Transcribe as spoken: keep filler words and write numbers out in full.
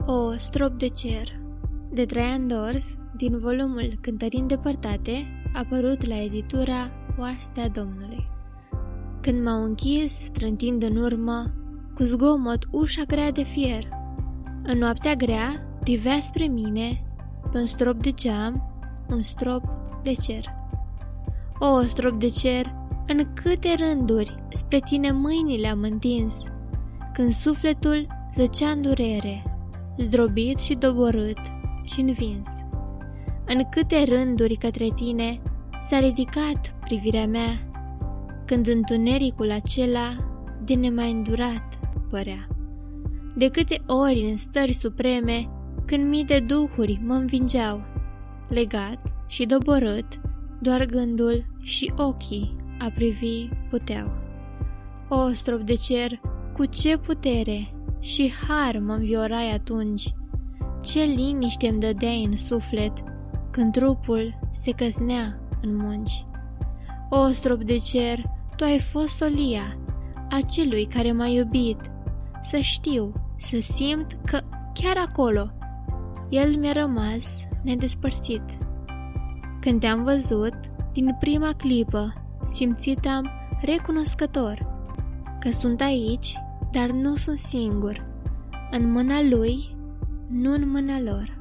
O strop de cer de Traian Dors, din volumul Cântării îndepărtate, apărut la editura Oastea Domnului. Când m-au închis, trântind în urmă, cu zgomot ușa grea de fier, în noaptea grea privea spre mine, pe un strop de geam, un strop de cer. O strop de cer, în câte rânduri spre tine mâinile am întins, când sufletul zăcea în durere, zdrobit și doborât și învins. În câte rânduri către tine s-a ridicat privirea mea, când întunericul acela de nemai îndurat părea. De câte ori în stări supreme, când mii de duhuri mă învingeau, legat și doborât, doar gândul și ochii a privi puteau. O strop de cer, cu ce putere și har mă înviorai atunci, ce liniște îmi dădeai în suflet când trupul se căznea în munci. O strop de cer, tu ai fost solia acelui care m-a iubit, să știu, să simt că chiar acolo el mi-a rămas nedespărțit. Când te-am văzut, din prima clipă, simțit-am recunoscător că sunt aici, dar nu sunt singur, în mâna lui, nu în mâna lor.